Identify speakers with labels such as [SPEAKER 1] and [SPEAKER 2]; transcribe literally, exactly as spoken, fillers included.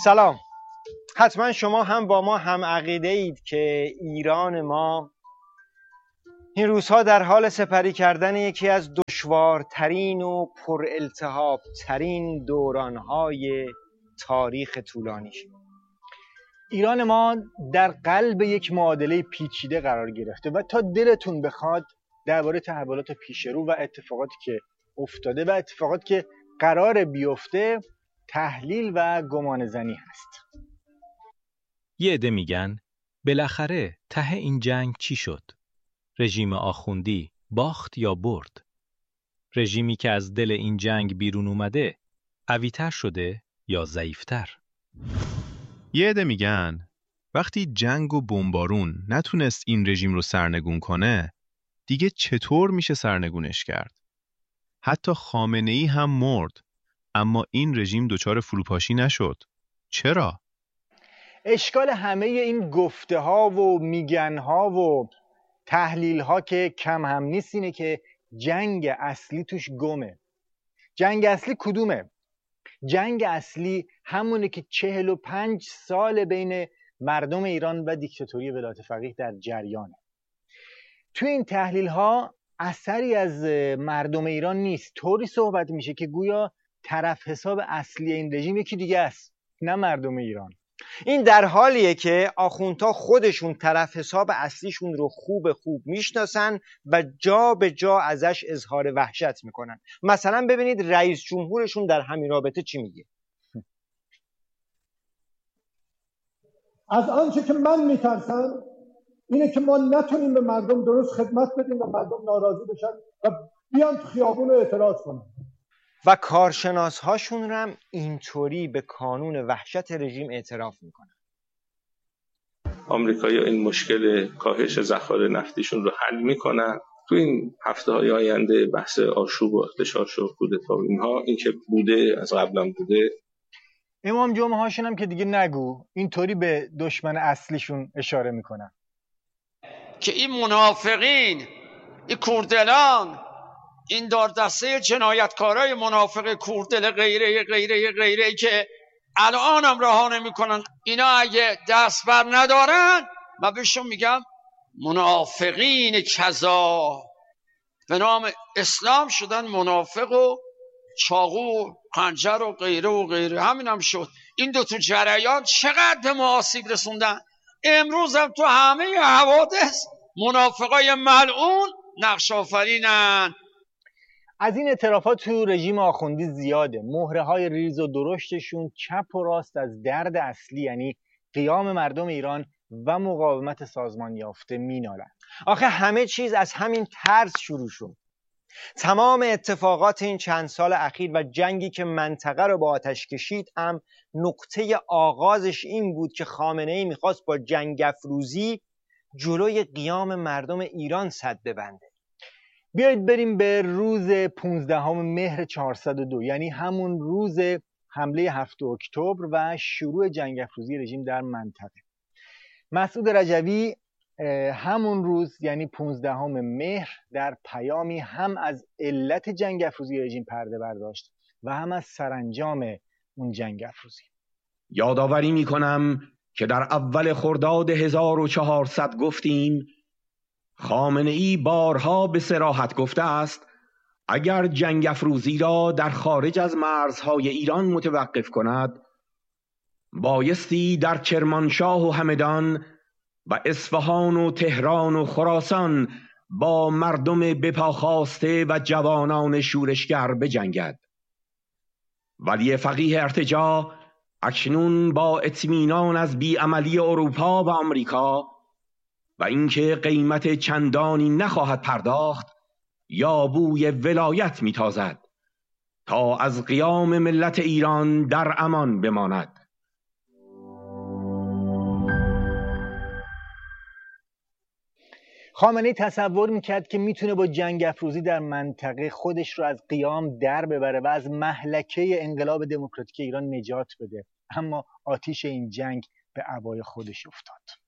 [SPEAKER 1] سلام. حتما شما هم با ما هم عقیده اید که ایران ما این روزها در حال سپری کردن یکی از دشوارترین و پر التهاب ترین دورانهای تاریخ طولانیش. ایران ما در قلب یک معادله پیچیده قرار گرفته و تا دلتون بخواد درباره تحولات پیش رو و اتفاقاتی که افتاده و اتفاقاتی که قرار بیفته تحلیل و گمان زنی هست.
[SPEAKER 2] یه عده میگن بالاخره ته این جنگ چی شد؟ رژیم آخوندی باخت یا برد؟ رژیمی که از دل این جنگ بیرون اومده قوی‌تر شده یا ضعیف‌تر؟
[SPEAKER 3] یه عده میگن وقتی جنگ و بمبارون نتونست این رژیم رو سرنگون کنه دیگه چطور میشه سرنگونش کرد؟ حتی خامنه‌ای هم مرد اما این رژیم دچار فروپاشی نشد. چرا؟
[SPEAKER 1] اشکال همه این گفته ها و میگن ها و تحلیل ها که کم هم نیست اینه که جنگ اصلی توش گمه. جنگ اصلی کدومه؟ جنگ اصلی همونه که چهل و پنج سال بین مردم ایران و دیکتاتوری ولایت فقیه در جریانه. توی این تحلیل ها اثری از مردم ایران نیست. طوری صحبت میشه که گویا طرف حساب اصلی این رژیم یکی دیگه است، نه مردم ایران. این در حالیه که آخوندها خودشون طرف حساب اصلیشون رو خوب خوب میشناسن و جا به جا ازش اظهار وحشت میکنن. مثلا ببینید رئیس جمهورشون در همین رابطه چی میگه.
[SPEAKER 4] از آنچه که من میترسم اینه که ما نتونیم به مردم درست خدمت بدیم و مردم ناراضی بشن و بیان تو خیابون رو اعتراض کنن.
[SPEAKER 1] و کارشناس هاشون هم اینطوری به کانون وحشت رژیم اعتراف میکنن.
[SPEAKER 5] آمریکایی‌ها این مشکل کاهش ذخایر نفتیشون رو حل میکنن. تو این هفته‌های آینده بحث آشوب و اغتشاش و کودتا اینها این که بوده از قبلا بوده.
[SPEAKER 1] امام جمعه هاشون هم که دیگه نگو، اینطوری به دشمن اصلیشون اشاره میکنن
[SPEAKER 6] که این منافقین، این کوردلان، این دار دسته جنایتکارای منافق کوردل غیره غیره غیره که الان هم رها نمی‌کنن، اینا اگه دست بر ندارن من بهشون میگم منافقین کذا، به نام اسلام شدن منافق و چاقو و خنجر و غیره و غیره. همین هم شد. این دو تو جریان چقدر به ما آسیب رسوندن. امروز هم تو همه حوادث منافقای ملعون نقش آفرینن.
[SPEAKER 1] از این اعترافات تو رژیم آخوندی زیاده. مهره های ریز و درشتشون چپ و راست از درد اصلی یعنی قیام مردم ایران و مقاومت سازمان یافته مینالن. آخه همه چیز از همین ترس شروع شد. تمام اتفاقات این چند سال اخیر و جنگی که منطقه رو با آتش کشید هم نقطه آغازش این بود که خامنه‌ای میخواست با جنگ افروزی جلوی قیام مردم ایران سد ببنده. بیایید بریم به روز پانزدهم مهر چهارصد و دو، یعنی همون روز حمله هفتم اکتبر و شروع جنگ افروزی رژیم در منطقه. مسعود رجوی همون روز یعنی پانزدهم مهر در پیامی هم از علت جنگ افروزی رژیم پرده برداشت و هم از سرانجام اون جنگ افروزی.
[SPEAKER 7] یادآوری میکنم که در اول خرداد هزار و چهارصد گفتیم خامنه‌ای بارها به صراحت گفته است اگر جنگ افروزی را در خارج از مرزهای ایران متوقف کند بایستی در کرمانشاه و همدان و اصفهان و تهران و خراسان با مردم بپاخاسته و جوانان شورشگر بجنگد. ولی فقیه ارتجاع اکنون با اطمینان از بیعملی اروپا و آمریکا و اینکه قیمت چندانی نخواهد پرداخت یا بوی ولایت میتازد تا از قیام ملت ایران در امان بماند.
[SPEAKER 1] خامنه‌ای تصور میکرد که میتونه با جنگ افروزی در منطقه خودش رو از قیام در ببره و از مهلکه انقلاب دموکراتیک ایران نجات بده، اما آتیش این جنگ به عبای خودش افتاد.